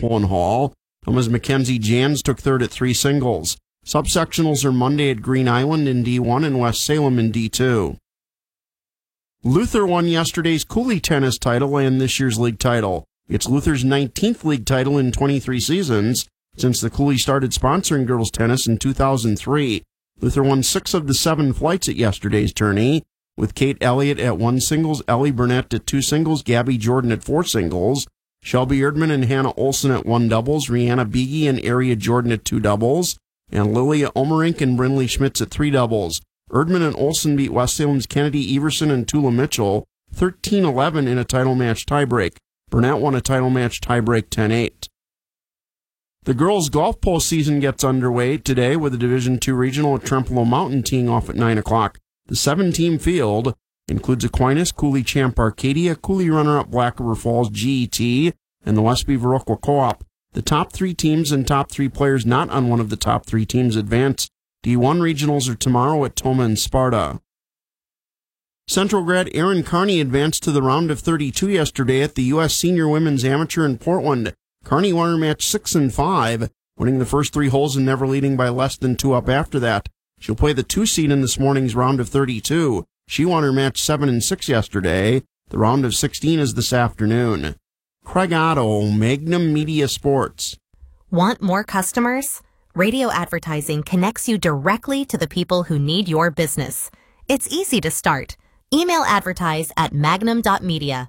pole and haul. Thomas Mackenzie Jans took third at 3 singles. Subsectionals are Monday at Green Island in D1 and West Salem in D2. Luther won yesterday's Cooley tennis title and this year's league title. It's Luther's 19th league title in 23 seasons since the Cooley started sponsoring girls tennis in 2003. Luther won 6 of the 7 flights at yesterday's tourney, with Kate Elliott at 1 singles, Ellie Burnett at 2 singles, Gabby Jordan at 4 singles, Shelby Erdman and Hannah Olsen at 1 doubles, Rihanna Beege and Aria Jordan at 2 doubles, and Lilia Omerink and Brinley Schmitz at 3 doubles. Erdman and Olsen beat West Salem's Kennedy Everson and Tula Mitchell 13-11 in a title match tiebreak. Burnett won a title match tiebreak 10-8. The girls' golf postseason gets underway today with the Division II Regional at Trempealeau Mountain teeing off at 9 o'clock. The 7-team field includes Aquinas, Cooley Champ Arcadia, Cooley runner-up Black River Falls GET, and the Westby Viroqua Co-op. The top 3 teams and top 3 players not on one of the top 3 teams advance. D1 regionals are tomorrow at Toma and Sparta. Central grad Erin Carney advanced to the round of 32 yesterday at the U.S. Senior Women's Amateur in Portland. Carney won her match 6-5, winning the first 3 holes and never leading by less than 2 up after that. She'll play the 2 seed in this morning's round of 32. She won her match 7-6 yesterday. The round of 16 is this afternoon. Craig Otto, Magnum Media Sports. Want more customers? Radio advertising connects you directly to the people who need your business. It's easy to start. Email advertise at magnum.media.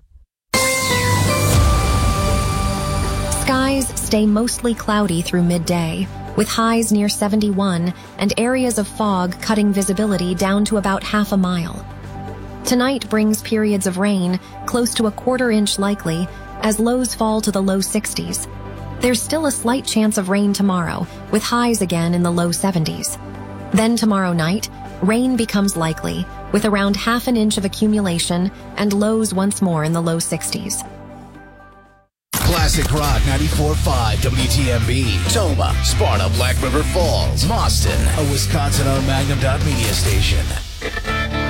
Skies stay mostly cloudy through midday, with highs near 71 and areas of fog cutting visibility down to about half a mile. Tonight brings periods of rain, close to a quarter-inch likely, as lows fall to the low 60s. There's still a slight chance of rain tomorrow, with highs again in the low 70s. Then tomorrow night, rain becomes likely, with around half an inch of accumulation and lows once more in the low 60s. Classic Rock 94.5 WTMB, Toma, Sparta, Black River Falls, Boston, a Wisconsin-owned Magnum.media station.